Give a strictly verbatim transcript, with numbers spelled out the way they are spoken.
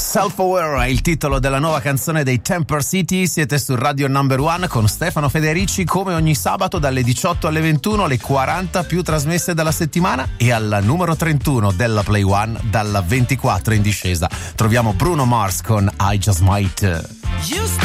Self-Aware è il titolo della nuova canzone dei Temper City. Siete su Radio Number One con Stefano Federici, come ogni sabato dalle diciotto alle ventuno, le quaranta più trasmesse dalla settimana, e alla numero trentuno della Play One dalla ventiquattro in discesa troviamo Bruno Mars con I Just Might.